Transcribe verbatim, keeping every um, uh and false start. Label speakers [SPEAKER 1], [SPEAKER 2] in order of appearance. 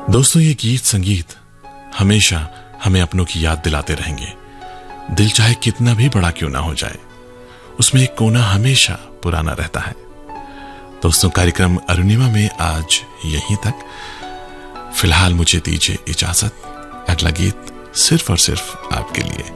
[SPEAKER 1] दोस्तों, ये गीत संगीत हमेशा हमें अपनों की याद दिलाते रहेंगे। दिल चाहे कितना भी बड़ा क्यों ना हो जाए, उसमें एक कोना हमेशा पुराना रहता है। दोस्तों, कार्यक्रम अरुणिमा में आज यहीं तक। फिलहाल मुझे दीजिए इजाजत। अगला गीत सिर्फ और सिर्फ आपके लिए।